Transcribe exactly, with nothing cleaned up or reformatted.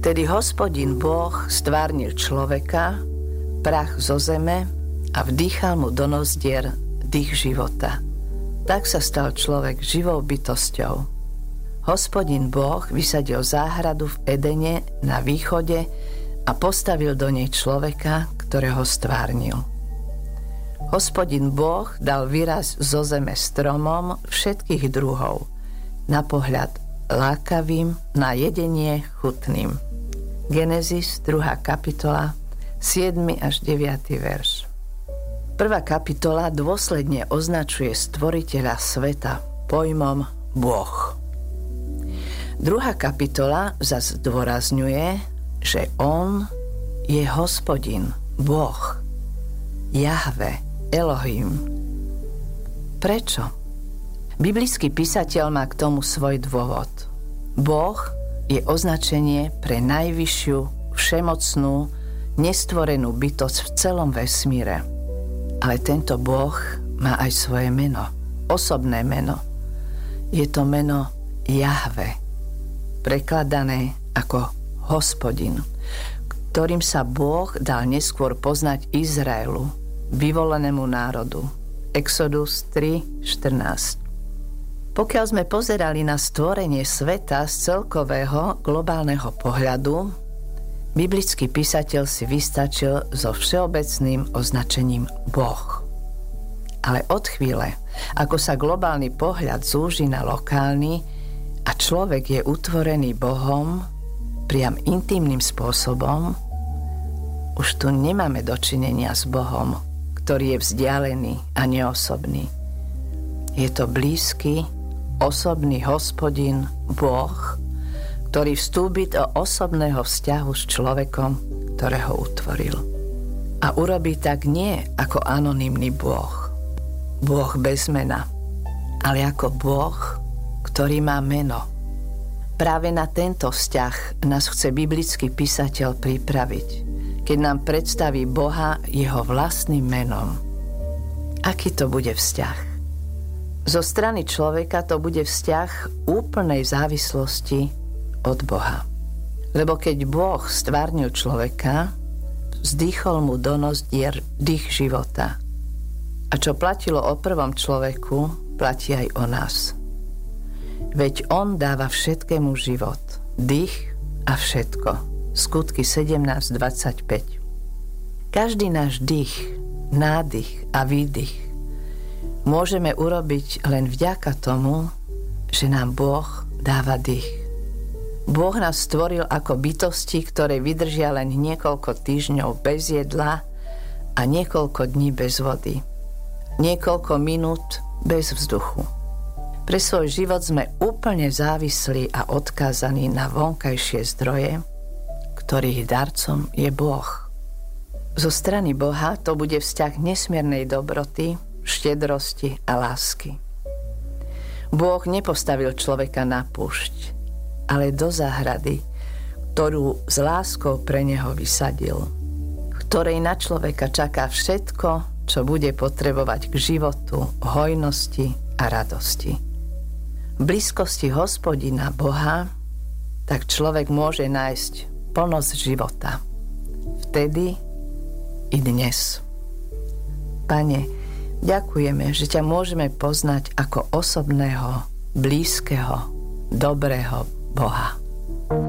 Tedy Hospodin Boh stvárnil človeka, prach zo zeme a vdýchal mu do nozdier dých života. Tak sa stal človek živou bytosťou. Hospodin Boh vysadil záhradu v Edene na východe a postavil do nej človeka, ktorého stvárnil. Hospodin Boh dal výraz zo zeme stromom všetkých druhov, na pohľad lákavým, na jedenie chutným. Genesis, druhá kapitola, siedmy až deviaty verš. Prvá kapitola dôsledne označuje stvoriteľa sveta pojmom Boh. Druhá kapitola zas zdôrazňuje, že on je Hospodin, Boh, Jahve, Elohim. Prečo? Biblický písateľ má k tomu svoj dôvod. Boh je označenie pre najvyššiu, všemocnú, nestvorenú bytosť v celom vesmíre. Ale tento Boh má aj svoje meno, osobné meno. Je to meno Jahve, prekladané ako Hospodin, ktorým sa Boh dal neskôr poznať Izraelu, vyvolenému národu. Exodus tri štrnásť. Pokiaľ sme pozerali na stvorenie sveta z celkového globálneho pohľadu, biblický písateľ si vystačil so všeobecným označením Boh. Ale od chvíle, ako sa globálny pohľad zúži na lokálny a človek je utvorený Bohom, priam intímnym spôsobom, už tu nemáme dočinenia s Bohom, ktorý je vzdialený a neosobný. Je to blízky, osobný Hospodin, Boh, ktorý vstúpi do osobného vzťahu s človekom, ktorého utvoril. A urobí tak nie ako anonymný Boh, Boh bez mena, ale ako Boh, ktorý má meno. Práve na tento vzťah nás chce biblický písateľ pripraviť, keď nám predstaví Boha jeho vlastným menom. Aký to bude vzťah? Zo strany človeka to bude vzťah úplnej závislosti od Boha. Lebo keď Boh stvárnil človeka, vzdýchol mu do nozdier dých života. A čo platilo o prvom človeku, platí aj o nás. Veď on dáva všetkému život, dých a všetko. Skutky sedemnásť dvadsaťpäť. Každý náš dých, nádych a výdych môžeme urobiť len vďaka tomu, že nám Boh dáva dých. Boh nás stvoril ako bytosti, ktoré vydržia len niekoľko týždňov bez jedla a niekoľko dní bez vody. Niekoľko minút bez vzduchu. Pre svoj život sme úplne závislí a odkázaní na vonkajšie zdroje, ktorých darcom je Boh. Zo strany Boha to bude vzťah nesmiernej dobroty, štedrosti a lásky. Boh nepostavil človeka na púšť, ale do záhrady, ktorú s láskou pre neho vysadil, v ktorej na človeka čaká všetko, čo bude potrebovať k životu, hojnosti a radosti. V blízkosti Hospodina Boha tak človek môže nájsť plnosť života. Vtedy i dnes. Pane, ďakujeme, že ťa môžeme poznať ako osobného, blízkeho, dobrého Boha.